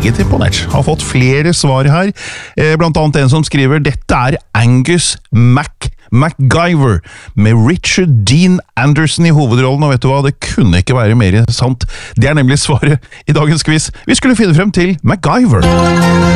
meget imponert. Har fått flere svar her, blant annet en som skriver «Dette Angus MacGyver med Richard Dean Anderson i hovedrollen, og vet du hva, det kunne ikke være mer sant. Det nemlig svaret i dagens quiz. Vi skulle finne frem til MacGyver.